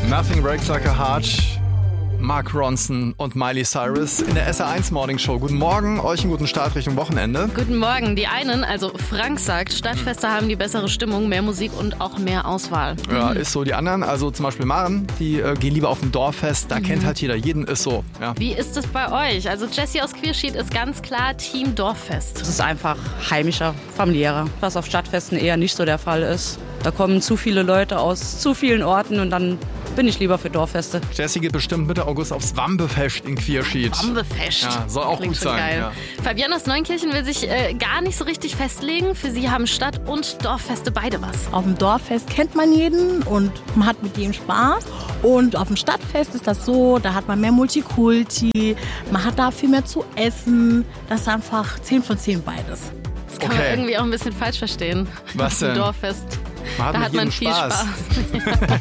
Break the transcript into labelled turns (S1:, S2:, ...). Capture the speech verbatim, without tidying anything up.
S1: Nothing Breaks Like a Heart, Mark Ronson und Miley Cyrus in der S R eins Morning Show. Guten Morgen, euch einen guten Start Richtung Wochenende.
S2: Guten Morgen. Die einen, also Frank sagt, Stadtfeste haben die bessere Stimmung, mehr Musik und auch mehr Auswahl.
S1: Ja, ist so. Die anderen, also zum Beispiel Maren, die äh, gehen lieber auf ein Dorffest. Da mhm. kennt halt jeder jeden, ist so. Ja.
S2: Wie ist es bei euch? Also Jessie aus Queerschied ist ganz klar Team Dorffest.
S3: Das ist einfach heimischer, familiärer, was auf Stadtfesten eher nicht so der Fall ist. Da kommen zu viele Leute aus zu vielen Orten und dann bin ich lieber für Dorffeste.
S1: Jessie geht bestimmt Mitte August aufs Wambefest in Queerschied.
S2: Wambefest.
S1: Ja, soll auch
S2: Klingt
S1: gut sein.
S2: Geil. Ja. Fabian aus Neunkirchen will sich äh, gar nicht so richtig festlegen. Für sie haben Stadt- und Dorffeste beide was.
S4: Auf dem Dorffest kennt man jeden und man hat mit jedem Spaß. Und auf dem Stadtfest ist das so, da hat man mehr Multikulti, man hat da viel mehr zu essen. Das ist einfach zehn von zehn beides.
S2: Das kann
S1: okay.
S2: man irgendwie auch ein bisschen falsch verstehen.
S1: Was denn?
S2: Dorffest.
S1: Man hat
S2: da
S1: mit
S2: hat man
S1: jedem
S2: viel
S1: Spaß.
S2: Spaß.